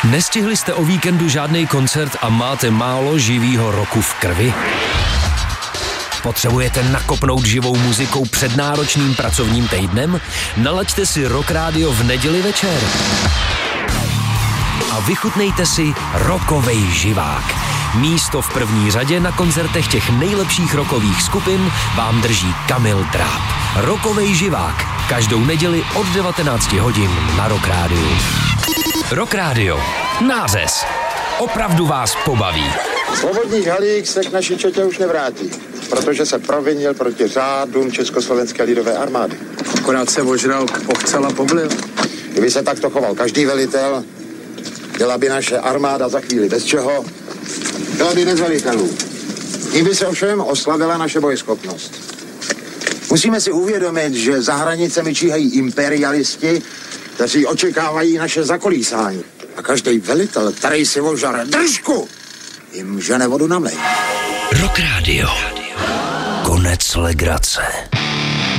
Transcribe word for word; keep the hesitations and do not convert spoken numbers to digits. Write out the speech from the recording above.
Nestihli jste o víkendu žádný koncert a máte málo živýho roku v krvi? Potřebujete nakopnout živou muzikou před náročným pracovním týdnem? Nalaďte si Rock Radio v neděli večer. A vychutnejte si rockovej živák. Místo v první řadě na koncertech těch nejlepších rockových skupin vám drží Kamil Dráb. Rockovej živák. Každou neděli od devatenácti hodin na Rock Radio. Rock Radio. Nářez. Opravdu vás pobaví. Svobodník Halík se k naší četě už nevrátí, protože se provinil proti řádům Československé lidové armády. Akorát se ožral, pochcel a poblil. Kdyby se takto choval každý velitel, byla by naše armáda za chvíli bez čeho, byla by bez velitelů. Tím by se ovšem oslabila naše bojeschopnost. Musíme si uvědomit, že za hranicemi číhají imperialisti, kteří očekávají naše zakolísání. A každý velitel, který si ožare držku, jim žene vodu na mlejn. Rock Radio. Konec legrace.